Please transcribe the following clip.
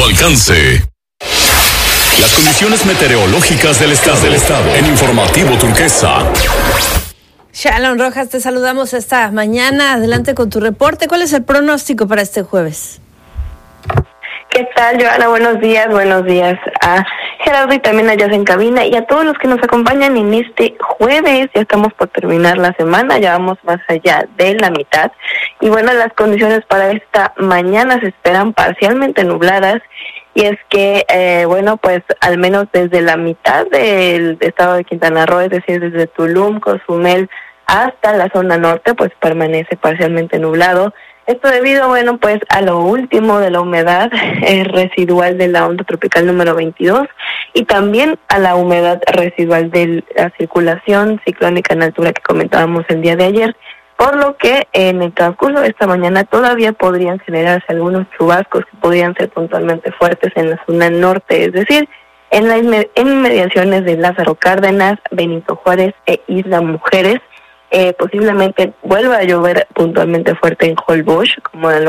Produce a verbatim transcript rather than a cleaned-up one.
alcance. Las condiciones meteorológicas del estado, del estado en Informativo Turquesa. Shalom Rojas, te saludamos esta mañana. Adelante con tu reporte. ¿Cuál es el pronóstico para este jueves? ¿Qué tal, Joana? Buenos días, buenos días a Gerardo y también allá en cabina y a todos los que nos acompañan en este jueves. Ya estamos por terminar la semana, ya vamos más allá de la mitad. Y bueno, las condiciones para esta mañana se esperan parcialmente nubladas. Y es que, eh, bueno, pues al menos desde la mitad del estado de Quintana Roo, es decir, desde Tulum, Cozumel hasta la zona norte, pues permanece parcialmente nublado. Esto debido, bueno, pues a lo último de la humedad eh, residual de la onda tropical número veintidós y también a la humedad residual de la circulación ciclónica en altura que comentábamos el día de ayer. Por lo que en el transcurso de esta mañana todavía podrían generarse algunos chubascos que podrían ser puntualmente fuertes en la zona norte, es decir, en las inmediaciones de Lázaro Cárdenas, Benito Juárez e Isla Mujeres. Eh, posiblemente vuelva a llover puntualmente fuerte en Holbox, como en